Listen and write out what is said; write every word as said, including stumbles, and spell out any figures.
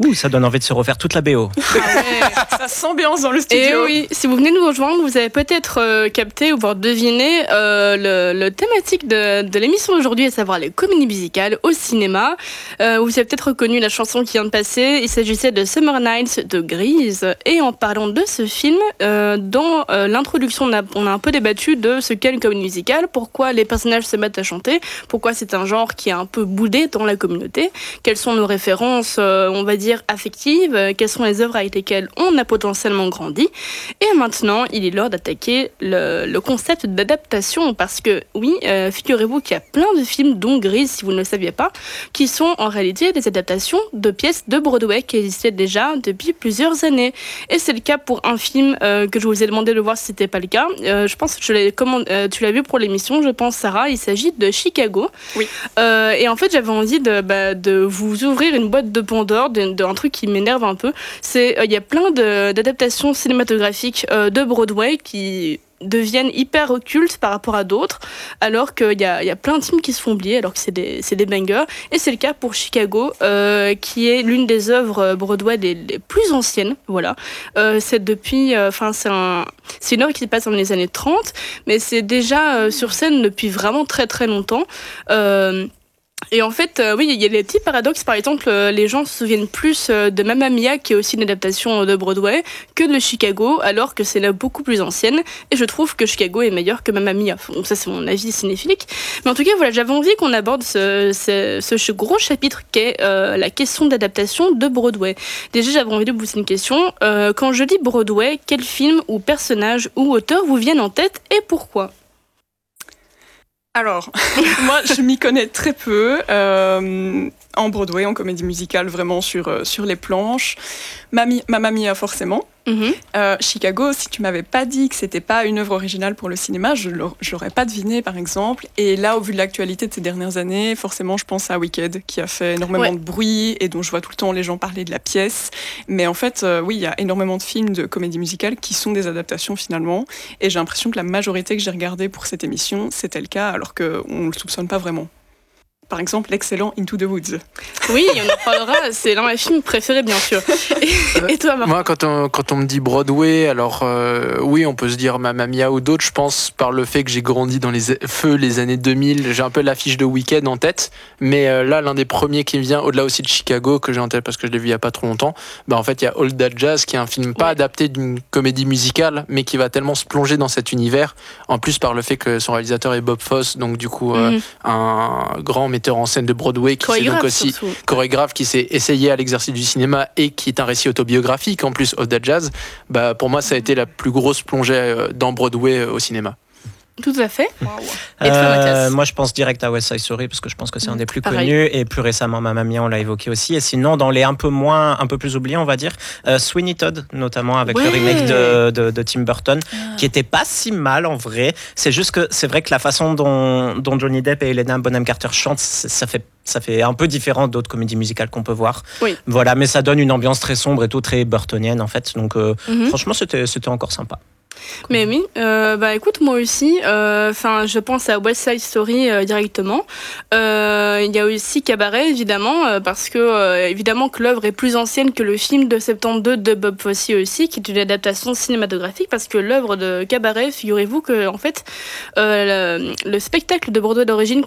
Ouh, ça donne envie de se refaire toute la B O. Ah ouais, ça s'ambiance dans le studio. Et oui, si vous venez nous rejoindre, vous avez peut-être euh, capté ou voire deviné euh, le, le thématique de, de l'émission aujourd'hui, à savoir les comédies musicales au cinéma. Euh, vous avez peut-être reconnu la chanson qui vient de passer. Il s'agissait de Summer Nights de Grease. Et en parlant de ce film, euh, dans euh, l'introduction, on a, on a un peu débattu de ce qu'est une comédie musicale, pourquoi les personnages se mettent à chanter, pourquoi c'est un genre qui est un peu boudé dans la communauté, quelles sont nos références, euh, on va dire, affectives, euh, quelles sont les œuvres avec lesquelles on a potentiellement grandi. Et maintenant, il est l'heure d'attaquer le, le concept d'adaptation, parce que oui, euh, figurez-vous qu'il y a plein de films, dont Grease, si vous ne le saviez pas, qui sont en réalité des adaptations de pièces de Broadway qui existaient déjà depuis plusieurs années. Et c'est le cas pour un film euh, que je vous ai demandé de voir si c'était pas le cas. Euh, je pense que je l'ai commandé, euh, tu l'as vu pour l'émission, je pense, Sarah. Il s'agit de Chicago. Oui. Euh, et en fait, j'avais envie de, bah, de vous ouvrir une boîte de Pandore, d'un de, de, truc qui m'énerve un peu. C'est, il euh, y a plein de, d'adaptations cinématographiques euh, de Broadway qui deviennent hyper occultes par rapport à d'autres, alors qu'il y a, il y a plein de films qui se font oublier, alors que c'est des, c'est des bangers. Et c'est le cas pour Chicago, euh, qui est l'une des œuvres Broadway les, les plus anciennes. Voilà. Euh, c'est depuis, enfin, euh, c'est, un, c'est une œuvre qui se passe dans les années trente, mais c'est déjà euh, sur scène depuis vraiment très très longtemps. Euh, Et en fait, euh, oui, il y a des petits paradoxes. Par exemple, euh, les gens se souviennent plus euh, de Mamma Mia, qui est aussi une adaptation de Broadway, que de Chicago, alors que c'est là beaucoup plus ancienne. Et je trouve que Chicago est meilleur que Mamma Mia. Donc ça, c'est mon avis cinéphilique. Mais en tout cas, voilà, j'avais envie qu'on aborde ce, ce, ce gros chapitre qu'est euh, la question d'adaptation de Broadway. Déjà, j'avais envie de vous poser une question. Euh, quand je dis Broadway, quel film ou personnage ou auteur vous viennent en tête et pourquoi ? Alors, moi, je m'y connais très peu euh, en Broadway, en comédie musicale, vraiment sur, euh, sur les planches. Mamma Mamma Mia, forcément. Mm-hmm. Euh, Chicago, si tu m'avais pas dit que c'était pas une œuvre originale pour le cinéma, je l'aurais pas deviné, par exemple. Et là, au vu de l'actualité de ces dernières années, forcément, je pense à Wicked, qui a fait énormément ouais. de bruit et dont je vois tout le temps les gens parler de la pièce. Mais en fait, euh, oui, il y a énormément de films de comédie musicale qui sont des adaptations finalement. Et j'ai l'impression que la majorité que j'ai regardé pour cette émission, c'était le cas, alors qu'on ne le soupçonne pas vraiment. Par exemple, l'excellent Into the Woods. Oui, on en parlera, c'est l'un de mes films préférés, bien sûr. Et, et toi, Marc ? Moi, quand on, quand on me dit Broadway, alors euh, oui, on peut se dire Mamma Mia ou d'autres. Je pense par le fait que j'ai grandi dans les feux les années deux mille, j'ai un peu l'affiche de Wicked en tête. Mais euh, là, l'un des premiers qui me vient, au-delà aussi de Chicago, que j'ai en tête parce que je l'ai vu il n'y a pas trop longtemps, bah, en fait, il y a All That Jazz, qui est un film pas ouais. adapté d'une comédie musicale, mais qui va tellement se plonger dans cet univers. En plus, par le fait que son réalisateur est Bob Fosse, donc du coup, euh, mm-hmm. un grand metteur en scène de Broadway, qui s'est donc aussi surtout. chorégraphe, qui s'est essayé à l'exercice du cinéma et qui est un récit autobiographique en plus, All That Jazz. Bah, pour moi, ça a été la plus grosse plongée dans Broadway au cinéma. Tout à fait. Wow. Et euh, moi, je pense direct à West Side Story parce que je pense que c'est un des plus Pareil. connus, et plus récemment Mamma Mia, on l'a évoqué aussi. Et sinon, dans les un peu moins, un peu plus oubliés, on va dire, euh, Sweeney Todd, notamment avec ouais. le remake de, de, de Tim Burton, ah. qui était pas si mal en vrai. C'est juste que c'est vrai que la façon dont, dont Johnny Depp et Helena Bonham Carter chantent, ça fait ça fait un peu différent d'autres comédies musicales qu'on peut voir. Oui. Voilà, mais ça donne une ambiance très sombre et tout, très burtonienne en fait. Donc, euh, mm-hmm. franchement, c'était c'était encore sympa. Mais oui, euh, bah écoute, moi aussi, enfin, euh, je pense à West Side Story euh, directement. Il euh, y a aussi Cabaret, évidemment, euh, parce que euh, évidemment que l'œuvre est plus ancienne que le film de soixante-douze de Bob Fosse aussi, qui est une adaptation cinématographique, parce que l'œuvre de Cabaret, figurez-vous que en fait, euh, le, le spectacle de Broadway d'origine